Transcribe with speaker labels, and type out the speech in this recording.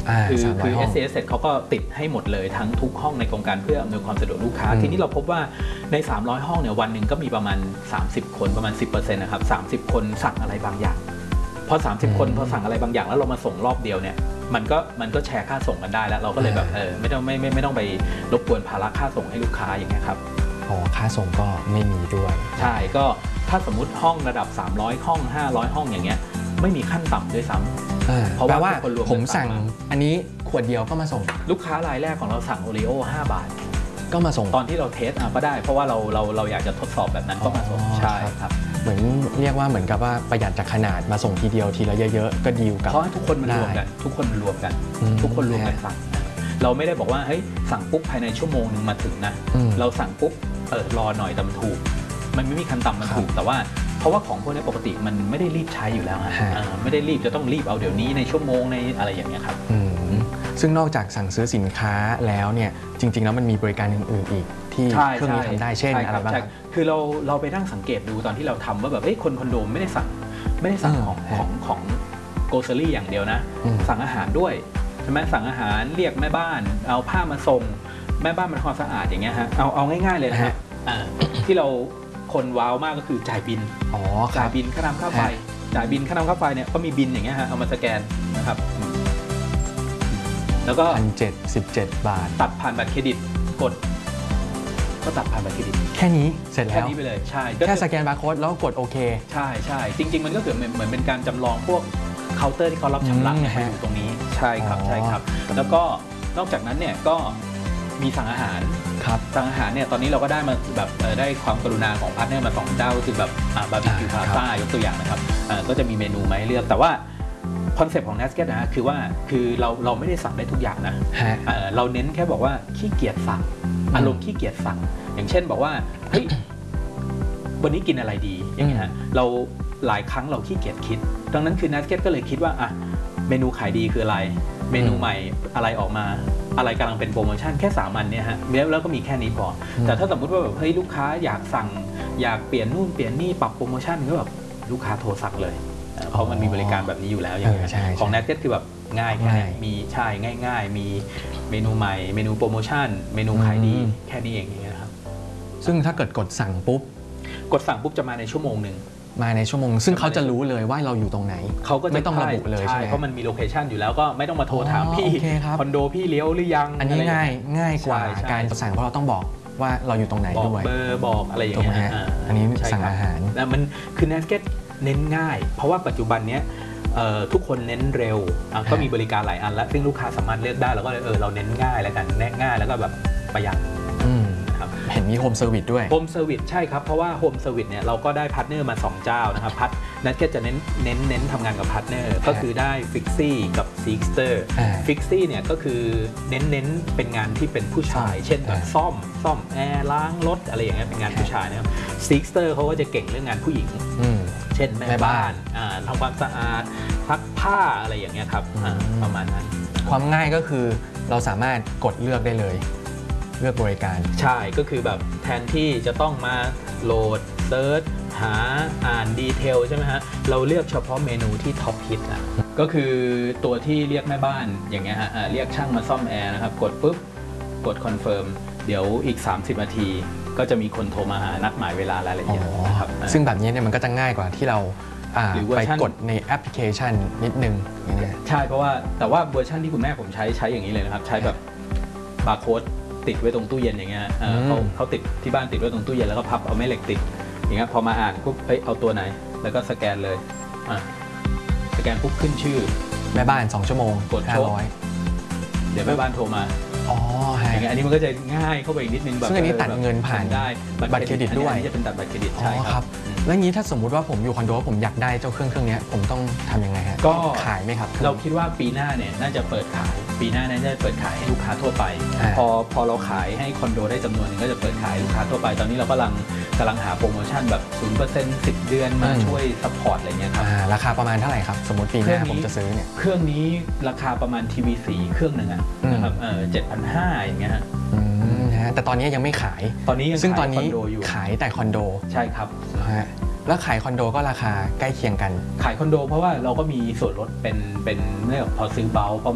Speaker 1: คือ SAS เขาก็ติดให้หมดเลยทั้งทุกห้องในโครงการเพื่ออำนวยความสะดวกลูกค้าทีนี้เราพบว่าใน300ห้องเนี่ยวันหนึ่งก็มีประมาณ30คนประมาณ 10% นะครับ30คนสั่งอะไรบางอย่างพอ30คนพอสั่งอะไรบางอย่างแล้วเรามาส่งรอบเดียวเนี่ยมันก็แชร์ค่าส่งกันได้แล้วเราก็เลยแบบไม่ต้องไปรบกวนภาระค่าส่งให้ลูกค้าอย่างเงี้ยครับ
Speaker 2: ค่าส่งก็ไม่มีด้วย
Speaker 1: ใช่ก็ถ้าสมมุติห้องระดับ300ห้อง500ห้องอย่างเงี้ยไม่มีขั้นต่ำด้วยซ้ำ
Speaker 2: เพราะว่าผมสั่งอันนี้ขวดเดียวก็มาส่ง
Speaker 1: ลูกค้ารายแรกของเราสั่งโอรีโอ5 บาท
Speaker 2: ก็มาส่ง
Speaker 1: ตอนที่เราเทสก็ได้เพราะว่าเราอยากจะทดสอบแบบนั้นก็มาส่งใช่ครับ
Speaker 2: เหมือนเรียกว่าเหมือนกับว่าประหยัดจากขนาดมาส่งทีเดียวทีละเยอะๆก็ดีลกับ
Speaker 1: เพราะทุกคนมันรวมกันทุกคนรวมกันสั่งเราไม่ได้บอกว่าเฮ้ยสั่งปุ๊บภายในชั่วโมงนึงมาถึงนะเราสั่งปุ๊บรอหน่อยแต่มันถูกมันไม่มีขั้นต่ำมันถูกแต่ว่าเพราะว่าของพวกนี้ปกติมันไม่ได้รีบใช้อยู่แล้วไม่ได้รีบจะต้องรีบเอาเดี๋ยวนี้ในชั่วโมงในอะไรอย่างเงี้ยครับ
Speaker 2: ซึ่งนอกจากสั่งซื้อสินค้าแล้วเนี่ยจริงๆแล้วมันมีบริการอื่นๆอีกที่เครื่องนี้ทำได้เช่นอะไรบ้าง
Speaker 1: คือเราไปนั่งสังเกตดูตอนที่เราทำว่าแบบคนคอนโดไม่ได้สั่งของโกลเซอรี่อย่างเดียวนะสั่งอาหารด้วยใช่ไหมสั่งอาหารเรียกแม่บ้านเอาผ้ามาส่งแม่บ้านมาทำความสะอาดอย่างเงี้ยฮะเอาง่ายๆเลยนะฮะที่เราคนว้าวมากก็คือจ่ายบินจ่ายบินค่าน้ำค่าไฟจ่ายบินค่าน้ำค่าไฟเนี่ยก็มีบินอย่างเงี้ยฮะเอามาสแกนนะครับแล้วก็
Speaker 2: 1,717 บาท
Speaker 1: ตัดผ่านบัตรเครดิตกดก็ตัดผ่านบัตรเครดิต
Speaker 2: แค่นี้เสร็จแล้ว
Speaker 1: แค่นี้ไปเลยใช่
Speaker 2: แค่สแกนบาร์โค้ดแล้วกดโอเค
Speaker 1: ใช่จริงๆมันก็เหมือนเป็นการจำลองพวกเคาน์เตอร์ที่เขารับชำระมาอยู่ตรงนี้ใช่ครับแล้วก็นอกจากนั้นเนี่ยก็มีสั่งอาหารสั่งอาหารเนี่ยตอนนี้เราก็ได้มาแบบได้ความกรุณาของพาร์ทเนอร์มา2เจ้าก็คือแบบบาร์บีคิวพาซ่ายกตัวอย่างนะครับก็จะมีเมนูมาให้เลือกแต่ว่าคอนเซปต์ของ Nasket นะคือว่าเราไม่ได้สั่งได้ทุกอย่างนะเราเน้นแค่บอกว่าขี้เกียจสั่งอารมณ์ขี้เกียจสั่งอย่างเช่นบอกว่าเฮ้ยวันนี้กินอะไรดีอย่างเงี้ยเราหลายครั้งเราขี้เกียจคิดดังนั้นคือ Nasket ก็เลยคิดว่าเมนูขายดีคืออะไรเมนูใหม่อะไรออกมาอะไรกำลังเป็นโปรโมชั่นแค่3 อันเนี่ยฮะแล้วก็มีแค่นี้พอแต่ถ้าสมมุติว่าแบบเฮ้ยลูกค้าอยากสั่งอยากเปลี่ยนนู่นเปลี่ยนนี่ปรับโปรโมชั่นก็แบบลูกค้าโทรสั่งเลยเพราะมันมีบริการแบบนี้อยู่แล้วอย่างเงี้ยของ Nasket คือแบบง่ายมีง่ายมีเมนูใหม่เมนูโปรโมชั่นเมนูขายดีแค่นี้เองอย่างเงี้ยครับ
Speaker 2: ซึ่งถ้าเกิดกดสั่งปุ๊บ
Speaker 1: จะมาในชั่วโมงนึง
Speaker 2: มาในชั่วโมงซึ่งเขาจะรู้เลยว่าเราอยู่ตรงไหน
Speaker 1: เขาก็
Speaker 2: ไม่ต้องระบุเลยใช่ไหม
Speaker 1: เพราะมันมีโลเคชันอยู่แล้วก็ไม่ต้องมาโทรถามพี่คอนโดพี่เลี้ยวหรือยัง
Speaker 2: อันนี้ง่ายกว่าการสั่งเพราะเราต้องบอกว่าเราอยู่ตรงไหนด้วย
Speaker 1: บอกเบอร์บอกอะไรอย่างเงี้ย
Speaker 2: อันนี้สั่งอาหาร
Speaker 1: มันคือ Nasket เน้นง่ายเพราะว่าปัจจุบันนี้ทุกคนเน้นเร็วก็มีบริการหลายอันแล้วซึ่งลูกค้าสามารถเลือกได้แล้วก็เราเน้นง่ายแล้วกันง่ายแล้วก็แบบประหยัด
Speaker 2: เห็นมีโฮมเซอร์วิสด้วย
Speaker 1: โฮมเซอร์วิสใช่ครับเพราะว่าโฮมเซอร์วิสเนี่ยเราก็ได้พาร์ทเนอร์มา2เจ้านะครับNasketจะเน้นทำงานกับพาร์ทเนอร์ก็คือได้ฟิกซี่กับซิกสเตอร์ฟิกซี่เนี่ยก็คือเน้นเป็นงานที่เป็นผู้ชายเช่นแบบซ่อมแอร์ล้างรถอะไรอย่างเงี้ยเป็นงานผู้ชายนะครับซิกสเตอร์เขาก็จะเก่งเรื่องงานผู้หญิงเช่นแม่บ้านทำความสะอาดซักผ้าอะไรอย่างเงี้ยครับประมาณนั้น
Speaker 2: ความง่ายก็คือเราสามารถกดเลือกได้เลยเลือกบริการ
Speaker 1: ใช่ก็คือแบบแทนที่จะต้องมาโหลดเซิร์ชหาอ่านดีเทลใช่ไหมฮะเราเลือกเฉพาะเมนูที่ท็อปฮิตก็คือตัวที่เรียกแม่บ้านอย่างเงี้ยฮะเรียกช่างมาซ่อมแอร์นะครับกดปุ๊บกดคอนเฟิร์มเดี๋ยวอีก30 นาทีก็จะมีคนโทรมาหานัดหมายเวลารายละเอียดนะครับ
Speaker 2: ซึ่งแบบนี้เนี่ยมันก็จะง่ายกว่าที่เราไปกดในแอปพลิเคชันนิดนึง
Speaker 1: ใช่เพราะว่าแต่ว่าเวอร์ชันที่คุณแม่ผมใช้อย่างนี้เลยนะครับใช้แบบบาร์โค้ดติดไว้ตรงตู้เย็นอย่างเงี้ยเขาติดที่บ้านติดไว้ตรงตู้เย็นแล้วก็พับเอาแม่เหล็กติดอย่างเงี้ยพอมาอ่านปุ๊บเอาตัวไหนแล้วก็สแกนเลยสแกนปุ๊บขึ้นชื่อ
Speaker 2: แม่บ้าน2 ชั่วโมง
Speaker 1: กด500เดี๋ยวแม่บ้านโทรมาอย่างเงี้ยอันนี้มันก็จะง่ายเข้าไปอีกนิดนึง
Speaker 2: ซึ่งอันนี้ตัดเงินผ่าน
Speaker 1: ได้
Speaker 2: บัตรเครดิตด้วย
Speaker 1: จะเป็นตัดบัตรเครดิตใช่ครับ
Speaker 2: แล้วงี้ถ้าสมมุติว่าผมอยู่คอนโดผมอยากได้เจ้าเครื่องนี้ผมต้องทำยังไงฮะก็ขายไหมครับ
Speaker 1: เราคิดว่าปีหน้าเนี่ยน่าจะเปิดขายปีหน้าน่าจะเปิดขายให้ลูกค้าทั่วไปพอเราขายให้คอนโดได้จำนวนนึงก็จะเปิดขายลูกค้าทั่วไปตอนนี้เรากำลังหาโปรโมชั่นแบบ 0% 10 เดือนมาช่วยซัพพอร์ตอะไรเงี้ยครับ
Speaker 2: ราคาประมาณเท่าไหร่ครับสมมติปีหน้าผมจะซื้อเนี่ย
Speaker 1: เครื่องนี้ราคาประมาณทีวี4เครื่องนึงนะครับ7,500อย่างเงี้ย
Speaker 2: แต่ตอนนี้ยังไม่ขาย
Speaker 1: ตอนนี้
Speaker 2: ซึ่งตอนนี้ขายแต่คอนโด
Speaker 1: ใช่ครับ
Speaker 2: แล้วขายคอนโดก็ราคาใกล้เคียงกัน
Speaker 1: ขายคอนโดเพราะว่าเราก็มีส่วนลดเป็นเรื่องพอซื้อเบลเพราะ